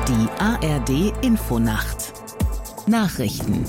Die ARD-Infonacht Nachrichten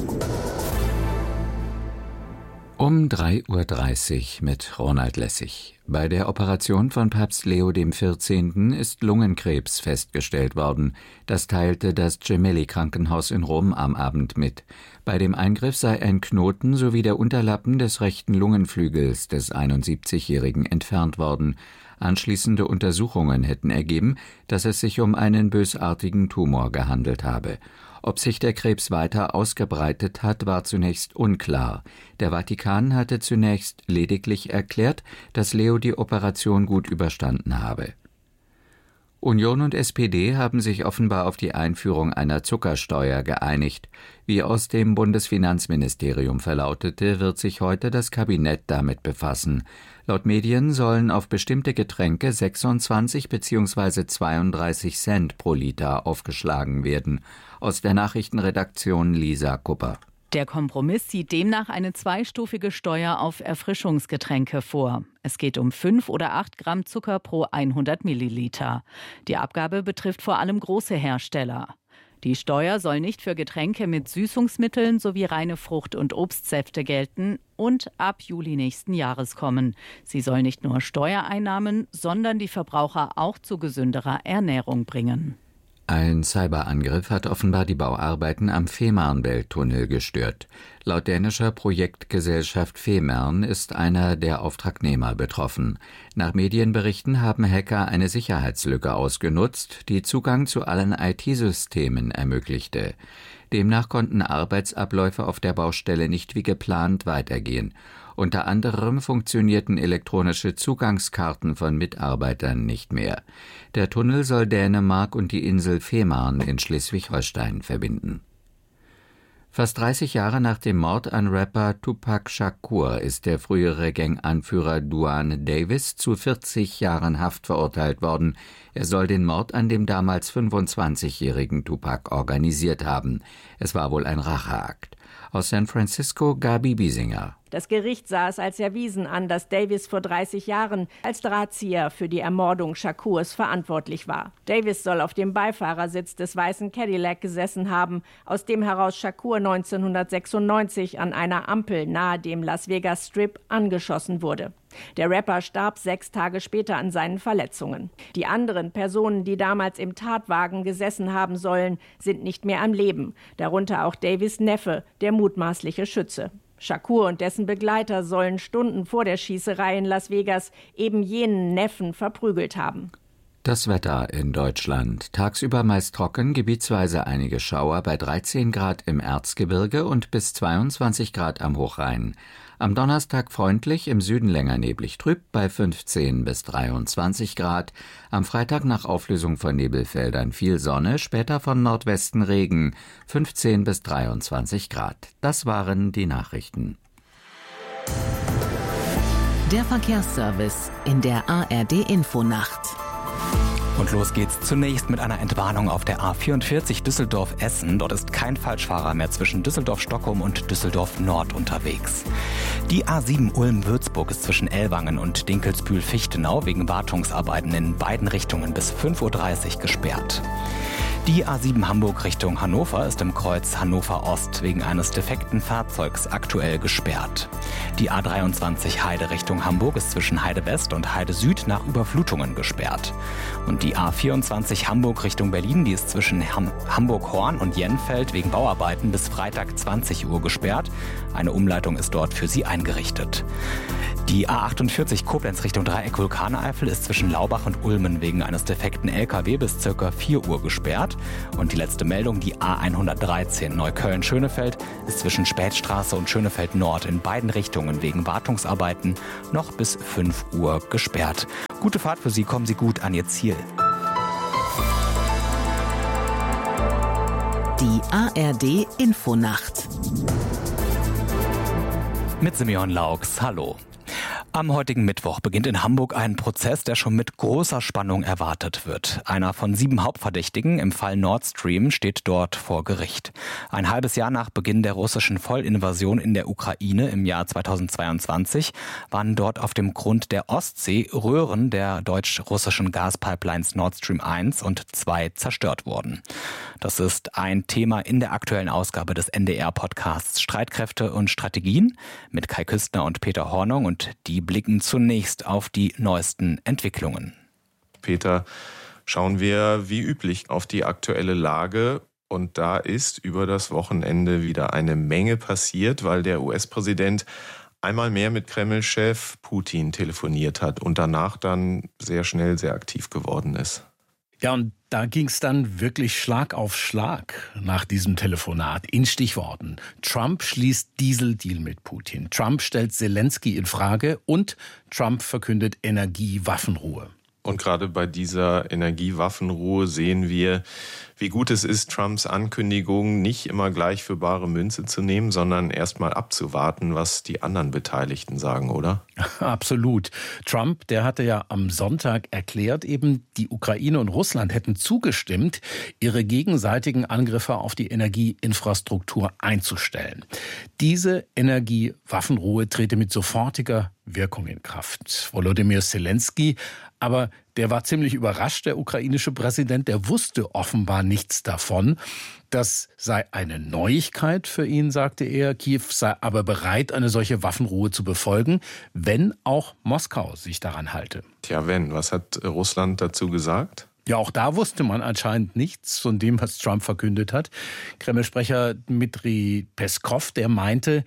Um 3:30 Uhr mit Ronald Lessig. Bei der Operation von Papst Leo XIV. Ist Lungenkrebs festgestellt worden. Das teilte das Gemelli-Krankenhaus in Rom am Abend mit. Bei dem Eingriff sei ein Knoten sowie der Unterlappen des rechten Lungenflügels des 71-Jährigen entfernt worden. Anschließende Untersuchungen hätten ergeben, dass es sich um einen bösartigen Tumor gehandelt habe. Ob sich der Krebs weiter ausgebreitet hat, war zunächst unklar. Der Vatikan hatte zunächst lediglich erklärt, dass Leo die Operation gut überstanden habe. Union und SPD haben sich offenbar auf die Einführung einer Zuckersteuer geeinigt. Wie aus dem Bundesfinanzministerium verlautete, wird sich heute das Kabinett damit befassen. Laut Medien sollen auf bestimmte Getränke 26 bzw. 32 Cent pro Liter aufgeschlagen werden. Aus der Nachrichtenredaktion Lisa Kupper. Der Kompromiss sieht demnach eine zweistufige Steuer auf Erfrischungsgetränke vor. Es geht um 5 oder 8 Gramm Zucker pro 100 Milliliter. Die Abgabe betrifft vor allem große Hersteller. Die Steuer soll nicht für Getränke mit Süßungsmitteln sowie reine Frucht- und Obstsäfte gelten und ab Juli nächsten Jahres kommen. Sie soll nicht nur Steuereinnahmen, sondern die Verbraucher auch zu gesünderer Ernährung bringen. Ein Cyberangriff hat offenbar die Bauarbeiten am Fehmarnbelt-Tunnel gestört. Laut dänischer Projektgesellschaft Femern ist einer der Auftragnehmer betroffen. Nach Medienberichten haben Hacker eine Sicherheitslücke ausgenutzt, die Zugang zu allen IT-Systemen ermöglichte. Demnach konnten Arbeitsabläufe auf der Baustelle nicht wie geplant weitergehen. Unter anderem funktionierten elektronische Zugangskarten von Mitarbeitern nicht mehr. Der Tunnel soll Dänemark und die Insel Fehmarn in Schleswig-Holstein verbinden. Fast 30 Jahre nach dem Mord an Rapper Tupac Shakur ist der frühere Gang-Anführer Duane Davis zu 40 Jahren Haft verurteilt worden. Er soll den Mord an dem damals 25-jährigen Tupac organisiert haben. Es war wohl ein Racheakt. Aus San Francisco Gabi Biesinger. Das Gericht sah es als erwiesen an, dass Davis vor 30 Jahren als Drahtzieher für die Ermordung Shakurs verantwortlich war. Davis soll auf dem Beifahrersitz des weißen Cadillac gesessen haben, aus dem heraus Shakur 1996 an einer Ampel nahe dem Las Vegas Strip angeschossen wurde. Der Rapper starb 6 Tage später an seinen Verletzungen. Die anderen Personen, die damals im Tatwagen gesessen haben sollen, sind nicht mehr am Leben. Darunter auch Davis' Neffe, der mutmaßliche Schütze. Shakur und dessen Begleiter sollen Stunden vor der Schießerei in Las Vegas eben jenen Neffen verprügelt haben. Das Wetter in Deutschland. Tagsüber meist trocken, gebietsweise einige Schauer bei 13 Grad im Erzgebirge und bis 22 Grad am Hochrhein. Am Donnerstag freundlich, im Süden länger neblig trüb bei 15 bis 23 Grad. Am Freitag nach Auflösung von Nebelfeldern viel Sonne, später von Nordwesten Regen, 15 bis 23 Grad. Das waren die Nachrichten. Der Verkehrsservice in der ARD-Infonacht. Und los geht's zunächst mit einer Entwarnung auf der A44 Düsseldorf-Essen. Dort ist kein Falschfahrer mehr zwischen Düsseldorf-Stockholm und Düsseldorf-Nord unterwegs. Die A7 Ulm-Würzburg ist zwischen Ellwangen und Dinkelsbühl-Fichtenau wegen Wartungsarbeiten in beiden Richtungen bis 5:30 Uhr gesperrt. Die A7 Hamburg Richtung Hannover ist im Kreuz Hannover Ost wegen eines defekten Fahrzeugs aktuell gesperrt. Die A23 Heide Richtung Hamburg ist zwischen Heide West und Heide Süd nach Überflutungen gesperrt. Und die A24 Hamburg Richtung Berlin, die ist zwischen Hamburg-Horn und Jenfeld wegen Bauarbeiten bis Freitag 20 Uhr gesperrt. Eine Umleitung ist dort für sie eingerichtet. Die A48 Koblenz Richtung Dreieck Vulkaneifel ist zwischen Laubach und Ulmen wegen eines defekten LKW bis ca. 4 Uhr gesperrt. Und die letzte Meldung, die A113 Neukölln-Schönefeld, ist zwischen Spätstraße und Schönefeld Nord in beiden Richtungen wegen Wartungsarbeiten noch bis 5 Uhr gesperrt. Gute Fahrt für Sie, kommen Sie gut an Ihr Ziel. Die ARD-Infonacht. Mit Simeon Laux, hallo. Am heutigen Mittwoch beginnt in Hamburg ein Prozess, der schon mit großer Spannung erwartet wird. Einer von 7 Hauptverdächtigen im Fall Nord Stream steht dort vor Gericht. Ein halbes Jahr nach Beginn der russischen Vollinvasion in der Ukraine im Jahr 2022 waren dort auf dem Grund der Ostsee Röhren der deutsch-russischen Gaspipelines Nord Stream 1 und 2 zerstört worden. Das ist ein Thema in der aktuellen Ausgabe des NDR-Podcasts Streitkräfte und Strategien mit Kai Küstner und Peter Hornung, und die blicken zunächst auf die neuesten Entwicklungen. Peter, schauen wir wie üblich auf die aktuelle Lage. Und da ist über das Wochenende wieder eine Menge passiert, weil der US-Präsident einmal mehr mit Kreml-Chef Putin telefoniert hat und danach dann sehr schnell sehr aktiv geworden ist. Ja, und da ging es dann wirklich Schlag auf Schlag nach diesem Telefonat. In Stichworten: Trump schließt Dieseldeal mit Putin, Trump stellt Zelensky in Frage und Trump verkündet Energiewaffenruhe. Und gerade bei dieser Energiewaffenruhe sehen wir, wie gut es ist, Trumps Ankündigungen nicht immer gleich für bare Münze zu nehmen, sondern erst mal abzuwarten, was die anderen Beteiligten sagen, oder? Absolut. Trump, der hatte ja am Sonntag erklärt, eben die Ukraine und Russland hätten zugestimmt, ihre gegenseitigen Angriffe auf die Energieinfrastruktur einzustellen. Diese Energiewaffenruhe trete mit sofortiger Wirkung in Kraft. Volodymyr Zelensky, aber der war ziemlich überrascht, der ukrainische Präsident, der wusste offenbar nichts davon. Das sei eine Neuigkeit für ihn, sagte er. Kiew sei aber bereit, eine solche Waffenruhe zu befolgen, wenn auch Moskau sich daran halte. Tja, wenn. Was hat Russland dazu gesagt? Ja, auch da wusste man anscheinend nichts von dem, was Trump verkündet hat. Kreml-Sprecher Dmitri Peskov, der meinte,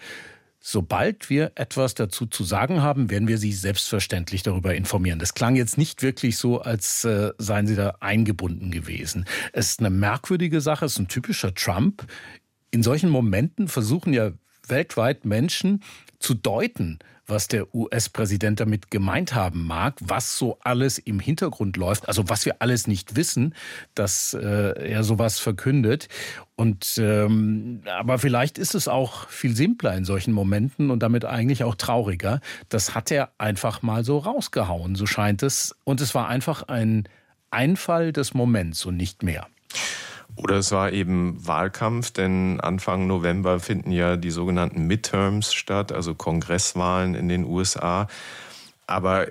sobald wir etwas dazu zu sagen haben, werden wir Sie selbstverständlich darüber informieren. Das klang jetzt nicht wirklich so, als seien Sie da eingebunden gewesen. Es ist eine merkwürdige Sache, es ist ein typischer Trump. In solchen Momenten versuchen ja weltweit Menschen zu deuten, was der US-Präsident damit gemeint haben mag, was so alles im Hintergrund läuft, also was wir alles nicht wissen, dass er sowas verkündet. Und aber vielleicht ist es auch viel simpler in solchen Momenten und damit eigentlich auch trauriger. Das hat er einfach mal so rausgehauen, so scheint es. Und es war einfach ein Einfall des Moments und nicht mehr. Oder es war eben Wahlkampf, denn Anfang November finden ja die sogenannten Midterms statt, also Kongresswahlen in den USA. Aber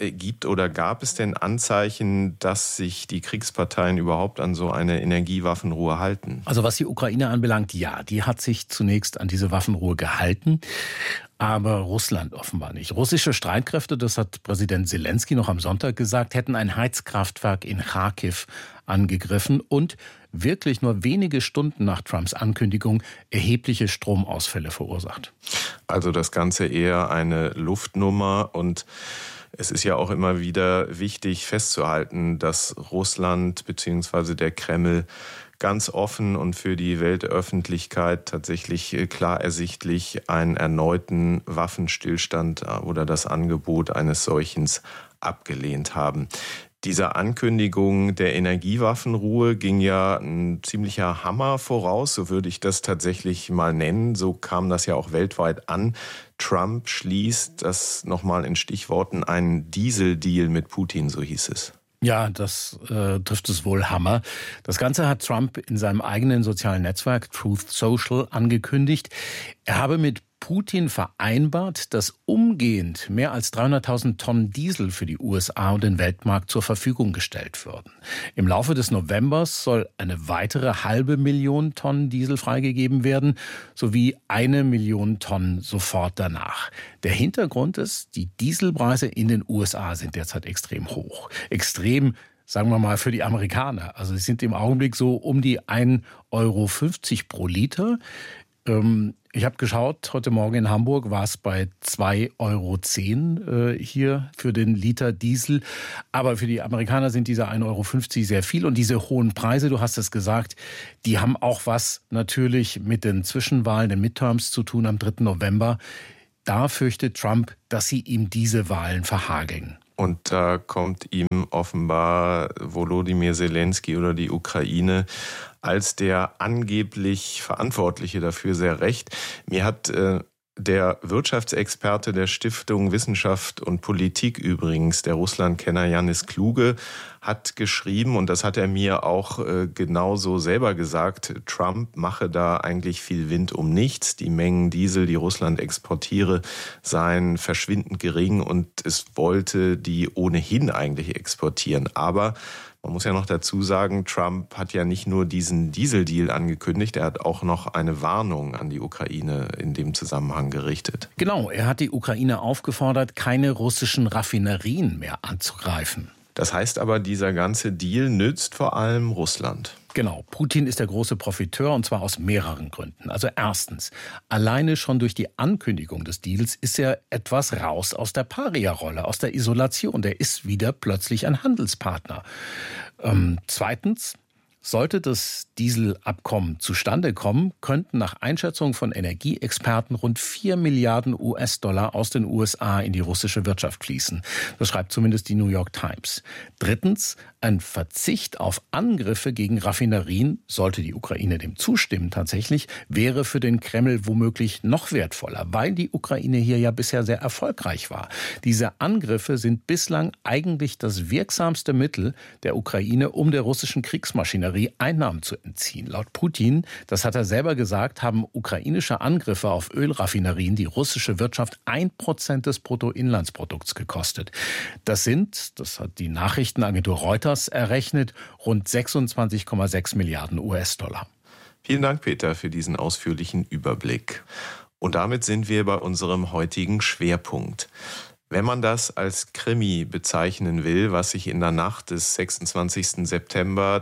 gab es denn Anzeichen, dass sich die Kriegsparteien überhaupt an so eine Energiewaffenruhe halten? Also was die Ukraine anbelangt, ja, die hat sich zunächst an diese Waffenruhe gehalten. Aber Russland offenbar nicht. Russische Streitkräfte, das hat Präsident Zelensky noch am Sonntag gesagt, hätten ein Heizkraftwerk in Charkiw angegriffen und wirklich nur wenige Stunden nach Trumps Ankündigung erhebliche Stromausfälle verursacht. Also das Ganze eher eine Luftnummer, und es ist ja auch immer wieder wichtig festzuhalten, dass Russland bzw. der Kreml ganz offen und für die Weltöffentlichkeit tatsächlich klar ersichtlich einen erneuten Waffenstillstand oder das Angebot eines solchen abgelehnt haben. Dieser Ankündigung der Energiewaffenruhe ging ja ein ziemlicher Hammer voraus, so würde ich das tatsächlich mal nennen. So kam das ja auch weltweit an. Trump schließt, das nochmal in Stichworten, einen Dieseldeal mit Putin, so hieß es. Ja, das trifft es wohl Hammer. Das Ganze hat Trump in seinem eigenen sozialen Netzwerk Truth Social angekündigt. Er habe mit Putin vereinbart, dass umgehend mehr als 300.000 Tonnen Diesel für die USA und den Weltmarkt zur Verfügung gestellt würden. Im Laufe des Novembers soll eine weitere 500.000 Tonnen Diesel freigegeben werden, sowie 1 Million Tonnen sofort danach. Der Hintergrund ist, die Dieselpreise in den USA sind derzeit extrem hoch. Extrem, sagen wir mal, für die Amerikaner. Also sie sind im Augenblick so um die 1,50 Euro pro Liter. Ich habe geschaut, heute Morgen in Hamburg war es bei 2,10 Euro hier für den Liter Diesel. Aber für die Amerikaner sind diese 1,50 Euro sehr viel. Und diese hohen Preise, du hast es gesagt, die haben auch was natürlich mit den Zwischenwahlen, den Midterms zu tun am 3. November. Da fürchtet Trump, dass sie ihm diese Wahlen verhageln. Und da kommt ihm offenbar Volodymyr Zelensky oder die Ukraine als der angeblich Verantwortliche dafür sehr recht. Mir hat Der Wirtschaftsexperte der Stiftung Wissenschaft und Politik übrigens, der Russlandkenner Janis Kluge, hat geschrieben, und das hat er mir auch genauso selber gesagt, Trump mache da eigentlich viel Wind um nichts. Die Mengen Diesel, die Russland exportiere, seien verschwindend gering und es wollte die ohnehin eigentlich exportieren. Aber man muss ja noch dazu sagen, Trump hat ja nicht nur diesen Dieseldeal angekündigt, er hat auch noch eine Warnung an die Ukraine in dem Zusammenhang gerichtet. Genau, er hat die Ukraine aufgefordert, keine russischen Raffinerien mehr anzugreifen. Das heißt aber, dieser ganze Deal nützt vor allem Russland. Genau, Putin ist der große Profiteur und zwar aus mehreren Gründen. Also erstens, alleine schon durch die Ankündigung des Deals ist er etwas raus aus der Paria-Rolle, aus der Isolation. Der ist wieder plötzlich ein Handelspartner. Zweitens, sollte das Dieselabkommen zustande kommen, könnten nach Einschätzung von Energieexperten rund 4 Milliarden US-Dollar aus den USA in die russische Wirtschaft fließen. Das schreibt zumindest die New York Times. Drittens, ein Verzicht auf Angriffe gegen Raffinerien, sollte die Ukraine dem zustimmen tatsächlich, wäre für den Kreml womöglich noch wertvoller, weil die Ukraine hier ja bisher sehr erfolgreich war. Diese Angriffe sind bislang eigentlich das wirksamste Mittel der Ukraine, um der russischen Kriegsmaschinerie Einnahmen zu entziehen. Laut Putin, das hat er selber gesagt, haben ukrainische Angriffe auf Ölraffinerien die russische Wirtschaft 1% des Bruttoinlandsprodukts gekostet. Das hat die Nachrichtenagentur Reuters errechnet, rund 26,6 Milliarden US-Dollar. Vielen Dank, Peter, für diesen ausführlichen Überblick. Und damit sind wir bei unserem heutigen Schwerpunkt. Wenn man das als Krimi bezeichnen will, was sich in der Nacht des 26. September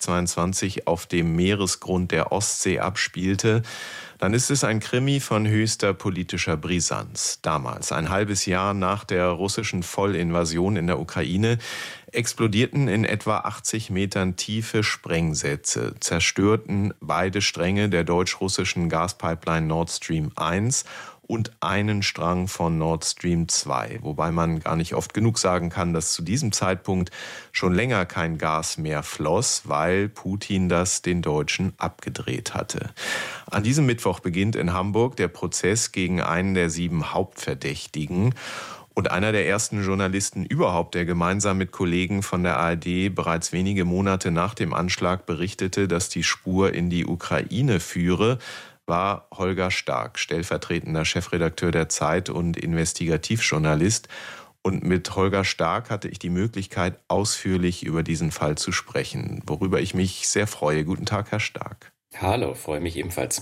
2022 auf dem Meeresgrund der Ostsee abspielte, dann ist es ein Krimi von höchster politischer Brisanz. Damals, ein halbes Jahr nach der russischen Vollinvasion in der Ukraine, explodierten in etwa 80 Metern tiefe Sprengsätze, zerstörten beide Stränge der deutsch-russischen Gaspipeline Nord Stream 1 und einen Strang von Nord Stream 2, wobei man gar nicht oft genug sagen kann, dass zu diesem Zeitpunkt schon länger kein Gas mehr floss, weil Putin das den Deutschen abgedreht hatte. An diesem Mittwoch beginnt in Hamburg der Prozess gegen einen der 7 Hauptverdächtigen. Und einer der ersten Journalisten überhaupt, der gemeinsam mit Kollegen von der ARD bereits wenige Monate nach dem Anschlag berichtete, dass die Spur in die Ukraine führe, war Holger Stark, stellvertretender Chefredakteur der Zeit und Investigativjournalist. Und mit Holger Stark hatte ich die Möglichkeit, ausführlich über diesen Fall zu sprechen, worüber ich mich sehr freue. Guten Tag, Herr Stark. Hallo, freue mich ebenfalls.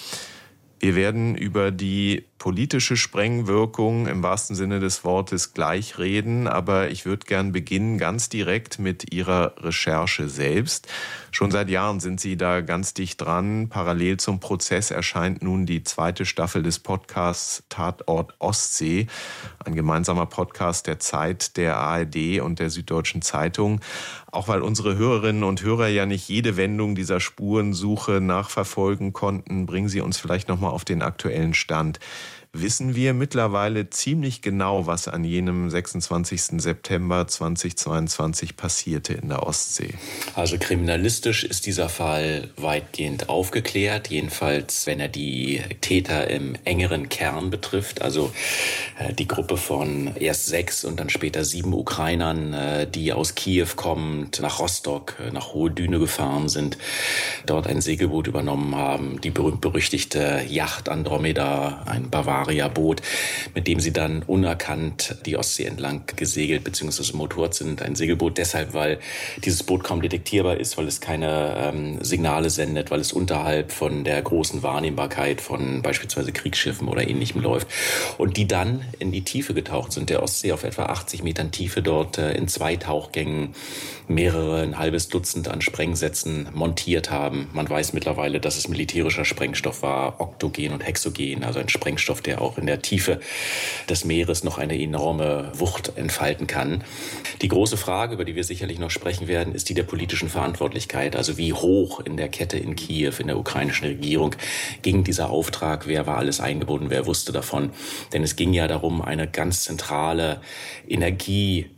Wir werden über die politische Sprengwirkung im wahrsten Sinne des Wortes gleich reden, aber ich würde gern beginnen ganz direkt mit Ihrer Recherche selbst. Schon seit Jahren sind Sie da ganz dicht dran. Parallel zum Prozess erscheint nun die 2. Staffel des Podcasts Tatort Ostsee, ein gemeinsamer Podcast der Zeit, der ARD und der Süddeutschen Zeitung. Auch weil unsere Hörerinnen und Hörer ja nicht jede Wendung dieser Spurensuche nachverfolgen konnten, bringen Sie uns vielleicht nochmal auf den aktuellen Stand. Wissen wir mittlerweile ziemlich genau, was an jenem 26. September 2022 passierte in der Ostsee? Also kriminalistisch ist dieser Fall weitgehend aufgeklärt, jedenfalls wenn er die Täter im engeren Kern betrifft, also die Gruppe von erst 6 und dann später 7 Ukrainern, die aus Kiew kommend nach Rostock, nach Hohe Düne gefahren sind, dort ein Segelboot übernommen haben, die berühmt-berüchtigte Yacht Andromeda, ein Bavaria-Boot, mit dem sie dann unerkannt die Ostsee entlang gesegelt bzw. motort sind. Ein Segelboot deshalb, weil dieses Boot kaum detektierbar ist, weil es keine Signale sendet, weil es unterhalb von der großen Wahrnehmbarkeit von beispielsweise Kriegsschiffen oder Ähnlichem läuft. Und die dann in die Tiefe getaucht sind, der Ostsee auf etwa 80 Metern Tiefe, dort in 2 Tauchgängen ein halbes Dutzend an Sprengsätzen montiert haben. Man weiß mittlerweile, dass es militärischer Sprengstoff war, Oktogen und Hexogen, also ein Sprengstoff, der auch in der Tiefe des Meeres noch eine enorme Wucht entfalten kann. Die große Frage, über die wir sicherlich noch sprechen werden, ist die der politischen Verantwortlichkeit. Also wie hoch in der Kette in Kiew, in der ukrainischen Regierung, ging dieser Auftrag, wer war alles eingebunden, wer wusste davon. Denn es ging ja darum, eine ganz zentrale Energie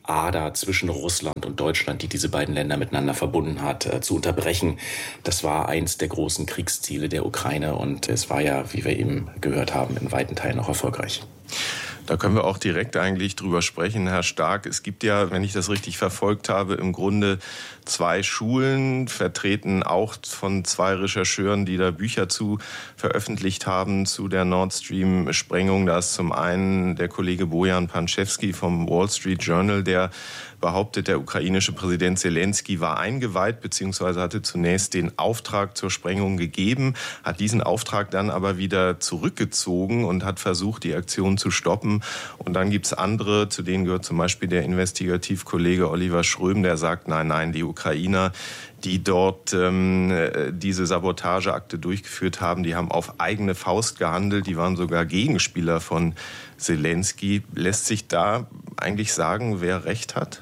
Ader zwischen Russland und Deutschland, die diese beiden Länder miteinander verbunden hat, zu unterbrechen. Das war eins der großen Kriegsziele der Ukraine und es war ja, wie wir eben gehört haben, in weiten Teilen auch erfolgreich. Da können wir auch direkt eigentlich drüber sprechen, Herr Stark. Es gibt ja, wenn ich das richtig verfolgt habe, im Grunde 2 Schulen, vertreten auch von 2 Rechercheuren, die da Bücher zu veröffentlicht haben zu der Nord Stream-Sprengung. Da ist zum einen der Kollege Bojan Panczewski vom Wall Street Journal, der behauptet, der ukrainische Präsident Zelensky war eingeweiht bzw. hatte zunächst den Auftrag zur Sprengung gegeben, hat diesen Auftrag dann aber wieder zurückgezogen und hat versucht, die Aktion zu stoppen. Und dann gibt es andere, zu denen gehört zum Beispiel der Investigativkollege Oliver Schröm, der sagt, nein, die Ukrainer, die dort diese Sabotageakte durchgeführt haben, die haben auf eigene Faust gehandelt, die waren sogar Gegenspieler von Zelensky. Lässt sich da eigentlich sagen, wer recht hat?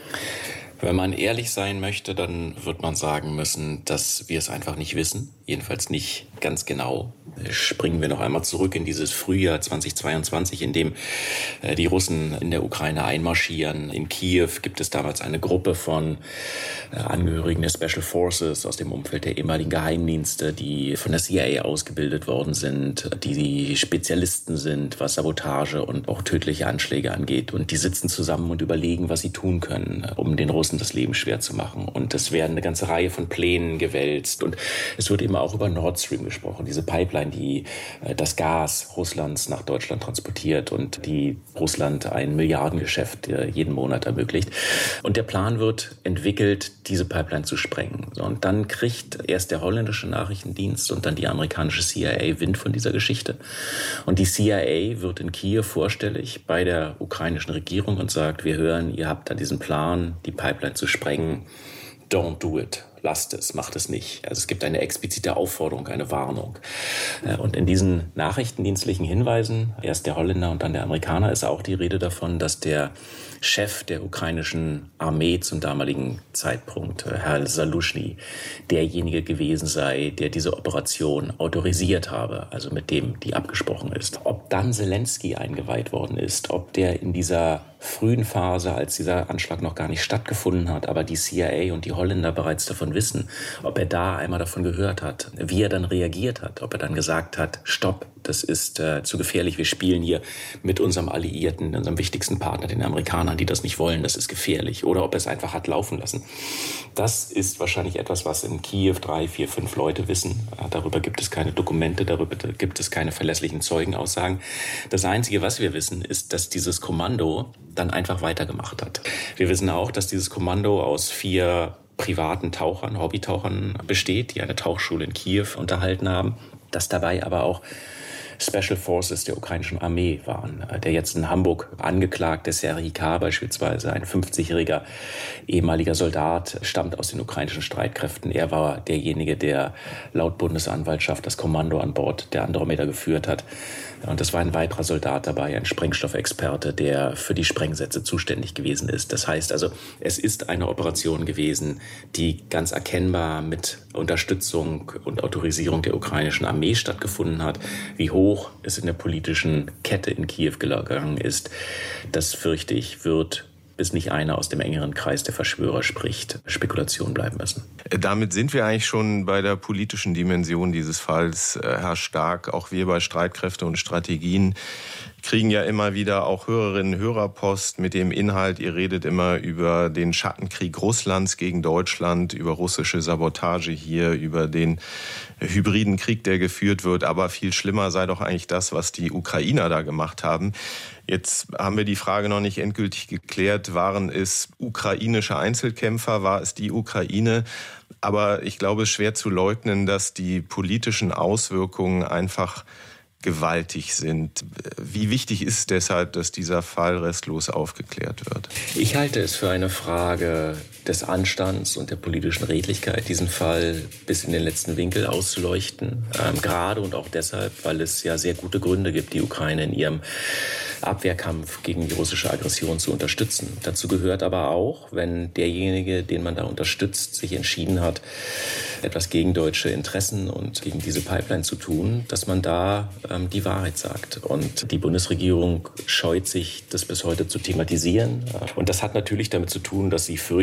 Wenn man ehrlich sein möchte, dann wird man sagen müssen, dass wir es einfach nicht wissen. Jedenfalls nicht ganz genau. Springen wir noch einmal zurück in dieses Frühjahr 2022, in dem die Russen in der Ukraine einmarschieren. In Kiew gibt es damals eine Gruppe von Angehörigen der Special Forces aus dem Umfeld der ehemaligen Geheimdienste, die von der CIA ausgebildet worden sind, die Spezialisten sind, was Sabotage und auch tödliche Anschläge angeht. Und die sitzen zusammen und überlegen, was sie tun können, um den Russen das Leben schwer zu machen. Und es werden eine ganze Reihe von Plänen gewälzt. Und es wird eben auch über Nord Stream gesprochen, diese Pipeline, die das Gas Russlands nach Deutschland transportiert und die Russland ein Milliardengeschäft jeden Monat ermöglicht. Und der Plan wird entwickelt, diese Pipeline zu sprengen. Und dann kriegt erst der holländische Nachrichtendienst und dann die amerikanische CIA Wind von dieser Geschichte. Und die CIA wird in Kiew vorstellig bei der ukrainischen Regierung und sagt, wir hören, ihr habt da diesen Plan, die Pipeline zu sprengen. Don't do it. Lasst es, macht es nicht. Also es gibt eine explizite Aufforderung, eine Warnung. Und in diesen nachrichtendienstlichen Hinweisen, erst der Holländer und dann der Amerikaner, ist auch die Rede davon, dass der Chef der ukrainischen Armee zum damaligen Zeitpunkt, Herr Zaluschny, derjenige gewesen sei, der diese Operation autorisiert habe, also mit dem die abgesprochen ist. Ob dann Zelensky eingeweiht worden ist, ob der in dieser frühen Phase, als dieser Anschlag noch gar nicht stattgefunden hat, aber die CIA und die Holländer bereits davon wissen, ob er da einmal davon gehört hat, wie er dann reagiert hat, ob er dann gesagt hat, stopp, das ist zu gefährlich, wir spielen hier mit unserem Alliierten, unserem wichtigsten Partner, den Amerikanern, die das nicht wollen, das ist gefährlich, oder ob er es einfach hat laufen lassen. Das ist wahrscheinlich etwas, was in Kiew 3, 4, 5 Leute wissen. Darüber gibt es keine Dokumente, darüber gibt es keine verlässlichen Zeugenaussagen. Das Einzige, was wir wissen, ist, dass dieses Kommando dann einfach weitergemacht hat. Wir wissen auch, dass dieses Kommando aus 4 privaten Tauchern, Hobbytauchern besteht, die eine Tauchschule in Kiew unterhalten haben, dass dabei aber auch Special Forces der ukrainischen Armee waren. Der jetzt in Hamburg angeklagte Serhii K. beispielsweise, ein 50-jähriger ehemaliger Soldat, stammt aus den ukrainischen Streitkräften. Er war derjenige, der laut Bundesanwaltschaft das Kommando an Bord der Andromeda geführt hat. Und es war ein weiterer Soldat dabei, ein Sprengstoffexperte, der für die Sprengsätze zuständig gewesen ist. Das heißt also, es ist eine Operation gewesen, die ganz erkennbar mit Unterstützung und Autorisierung der ukrainischen Armee stattgefunden hat. Wie hoch es in der politischen Kette in Kiew gegangen ist, das fürchte ich, wird, bis nicht einer aus dem engeren Kreis der Verschwörer spricht, Spekulation bleiben müssen. Damit sind wir eigentlich schon bei der politischen Dimension dieses Falls, Herr Stark. Auch wir bei Streitkräfte und Strategien kriegen ja immer wieder auch Hörerinnen und Hörerpost mit dem Inhalt, ihr redet immer über den Schattenkrieg Russlands gegen Deutschland, über russische Sabotage hier, über den hybriden Krieg, der geführt wird. Aber viel schlimmer sei doch eigentlich das, was die Ukrainer da gemacht haben. Jetzt haben wir die Frage noch nicht endgültig geklärt. Waren es ukrainische Einzelkämpfer? War es die Ukraine? Aber ich glaube, es ist schwer zu leugnen, dass die politischen Auswirkungen einfach gewaltig sind. Wie wichtig ist es deshalb, dass dieser Fall restlos aufgeklärt wird? Ich halte es für eine Frage des Anstands und der politischen Redlichkeit, diesen Fall bis in den letzten Winkel auszuleuchten. Gerade und auch deshalb, weil es ja sehr gute Gründe gibt, die Ukraine in ihrem Abwehrkampf gegen die russische Aggression zu unterstützen. Dazu gehört aber auch, wenn derjenige, den man da unterstützt, sich entschieden hat, etwas gegen deutsche Interessen und gegen diese Pipeline zu tun, dass man da die Wahrheit sagt. Und die Bundesregierung scheut sich, das bis heute zu thematisieren. Und das hat natürlich damit zu tun, dass sie fürchtet,